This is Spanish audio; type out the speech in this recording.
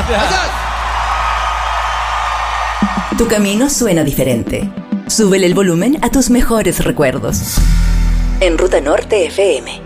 Tu camino suena diferente. Súbele el volumen a tus mejores recuerdos. En Ruta Norte FM.